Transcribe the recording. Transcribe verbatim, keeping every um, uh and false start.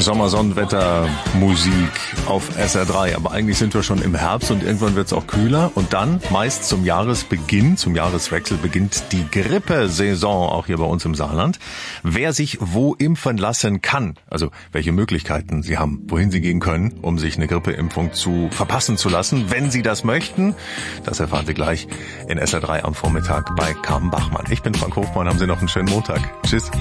Sommersonnenwetter, Musik auf S R drei. Aber eigentlich sind wir schon im Herbst und irgendwann wird es auch kühler. Und dann, meist zum Jahresbeginn, zum Jahreswechsel, beginnt die Grippesaison, auch hier bei uns im Saarland. Wer sich wo impfen lassen kann, also welche Möglichkeiten Sie haben, wohin Sie gehen können, um sich eine Grippeimpfung zu verpassen zu lassen, wenn Sie das möchten, das erfahren Sie gleich in S R drei am Vormittag bei Carmen Bachmann. Ich bin Frank Hofmann, haben Sie noch einen schönen Montag. Tschüss.